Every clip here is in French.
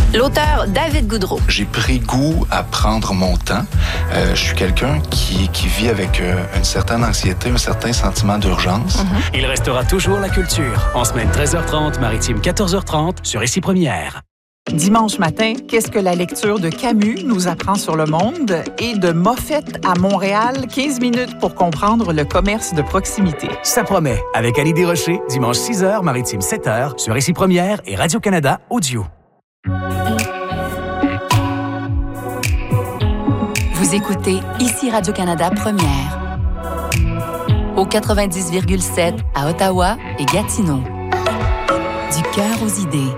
L'auteur David Goudreau. J'ai pris goût à prendre mon temps. Je suis quelqu'un qui vit avec une certaine anxiété, un certain sentiment d'urgence. Il restera toujours la culture. En semaine 13h30, maritime 14h30, sur Ici Première. Dimanche matin, qu'est-ce que la lecture de Camus nous apprend sur le monde? Et de Moffett à Montréal, 15 minutes pour comprendre le commerce de proximité. Ça promet, avec Ali Desrochers, dimanche 6h, maritime 7h, sur Ici Première et Radio-Canada Audio. Vous écoutez Ici Radio-Canada Première. Au 90,7 à Ottawa et Gatineau. Du cœur aux idées.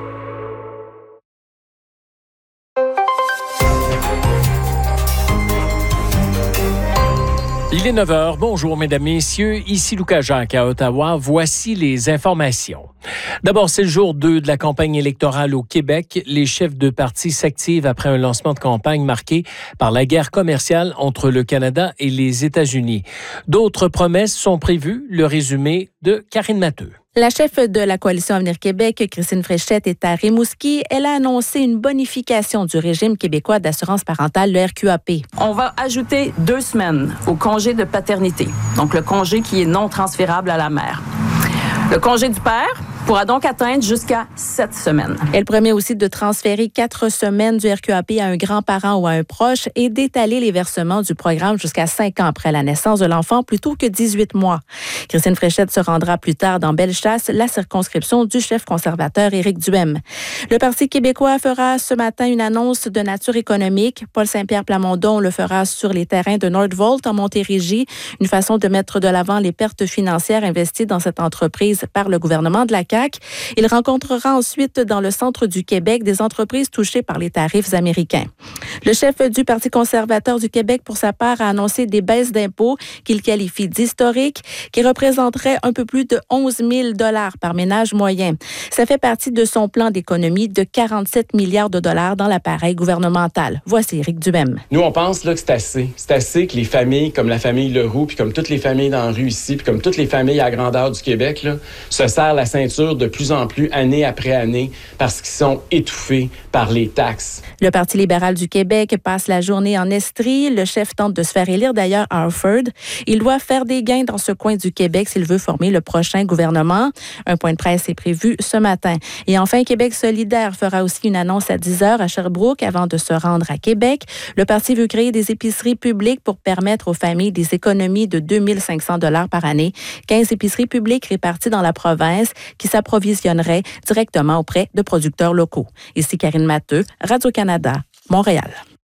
Il est 9h. Bonjour, mesdames, messieurs. Ici Lucas Jacques à Ottawa. Voici les informations. D'abord, c'est le jour 2 de la campagne électorale au Québec. Les chefs de parti s'activent après un lancement de campagne marqué par la guerre commerciale entre le Canada et les États-Unis. D'autres promesses sont prévues. Le résumé de Karine Matteux. La chef de la Coalition Avenir Québec, Christine Fréchette, est à Rimouski. Elle a annoncé une bonification du régime québécois d'assurance parentale, le RQAP. On va ajouter 2 semaines au congé de paternité, donc le congé qui est non transférable à la mère. Le congé du père pourra donc atteindre jusqu'à 7 semaines. Elle promet aussi de transférer 4 semaines du RQAP à un grand-parent ou à un proche et d'étaler les versements du programme jusqu'à 5 ans après la naissance de l'enfant plutôt que 18 mois. Christine Fréchette se rendra plus tard dans Bellechasse, la circonscription du chef conservateur Éric Duhem. Le Parti québécois fera ce matin une annonce de nature économique. Paul Saint-Pierre Plamondon le fera sur les terrains de Nordvolt en Montérégie, une façon de mettre de l'avant les pertes financières investies dans cette entreprise par le gouvernement de la CAQ. Il rencontrera ensuite dans le centre du Québec des entreprises touchées par les tarifs américains. Le chef du Parti conservateur du Québec, pour sa part, a annoncé des baisses d'impôts qu'il qualifie d'historiques, qui représenteraient un peu plus de 11 000 $ par ménage moyen. Ça fait partie de son plan d'économie de 47 milliards de dollars dans l'appareil gouvernemental. Voici Éric Duhem. Nous, on pense là, que c'est assez. C'est assez que les familles, comme la famille Leroux, puis comme toutes les familles dans la rue ici, puis comme toutes les familles à grandeur du Québec, là, se serrent la ceinture de plus en plus, année après année, parce qu'ils sont étouffés par les taxes. Le Parti libéral du Québec passe la journée en Estrie. Le chef tente de se faire élire d'ailleurs à Harford. Il doit faire des gains dans ce coin du Québec s'il veut former le prochain gouvernement. Un point de presse est prévu ce matin. Et enfin, Québec solidaire fera aussi une annonce à 10h à Sherbrooke avant de se rendre à Québec. Le parti veut créer des épiceries publiques pour permettre aux familles des économies de 2 500 $ par année. 15 épiceries publiques réparties dans la province qui s'approvisionneraient directement auprès de producteurs locaux. Ici Karine Matteux, Radio-Canada, Montréal.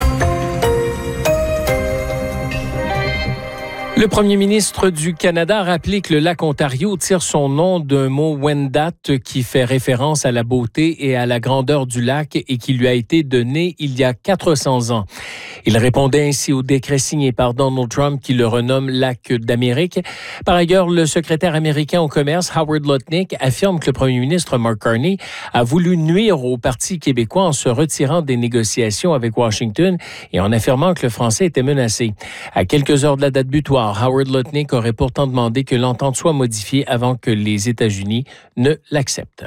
Le premier ministre du Canada a rappelé que le lac Ontario tire son nom d'un mot Wendat qui fait référence à la beauté et à la grandeur du lac et qui lui a été donné il y a 400 ans. Il répondait ainsi au décret signé par Donald Trump qui le renomme lac d'Amérique. Par ailleurs, le secrétaire américain au commerce, Howard Lutnick, affirme que le premier ministre Mark Carney a voulu nuire au Parti québécois en se retirant des négociations avec Washington et en affirmant que le français était menacé. À quelques heures de la date butoir, Howard Lutnick aurait pourtant demandé que l'entente soit modifiée avant que les États-Unis ne l'acceptent.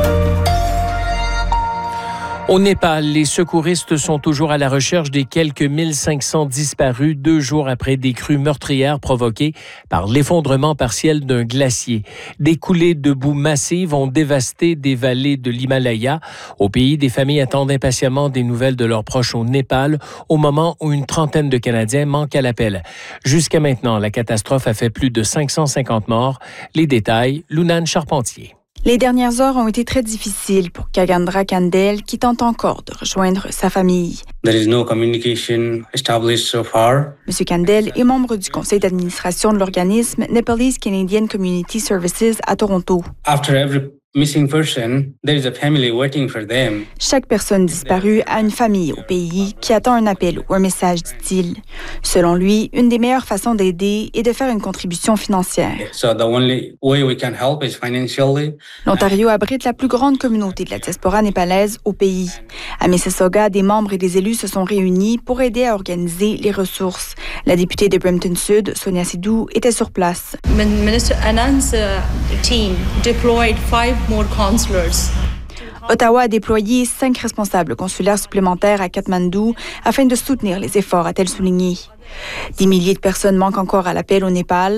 Au Népal, les secouristes sont toujours à la recherche des quelques 1500 disparus 2 jours après des crues meurtrières provoquées par l'effondrement partiel d'un glacier. Des coulées de boue massives ont dévasté des vallées de l'Himalaya. Au pays, des familles attendent impatiemment des nouvelles de leurs proches au Népal, au moment où une trentaine de Canadiens manquent à l'appel. Jusqu'à maintenant, la catastrophe a fait plus de 550 morts. Les détails, Lunane Charpentier. Les dernières heures ont été très difficiles pour Kagandra Kandel, qui tente encore de rejoindre sa famille. There is no communication established so far. M. Kandel est membre du conseil d'administration de l'organisme Nepalese Canadian Community Services à Toronto. After every missing person, there is a family waiting for them. Chaque personne disparue a une famille au pays qui attend un appel ou un message, dit-il. Selon lui, une des meilleures façons d'aider est de faire une contribution financière. So the only way we can help is financially. L'Ontario abrite la plus grande communauté de la diaspora népalaise au pays. À Mississauga, des membres et des élus se sont réunis pour aider à organiser les ressources. La députée de Brampton Sud, Sonia Sidhu, était sur place. Minister Anand's team deployed 5 more counselors. Ottawa a déployé 5 responsables consulaires supplémentaires à Katmandou afin de soutenir les efforts, a-t-elle souligné. Des milliers de personnes manquent encore à l'appel au Népal.